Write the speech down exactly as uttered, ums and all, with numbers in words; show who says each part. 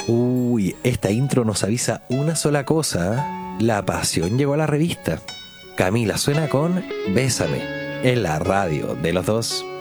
Speaker 1: Uy, esta intro nos avisa una sola cosa. La pasión llegó a la revista. Camila suena con Bésame en la radio de los dos.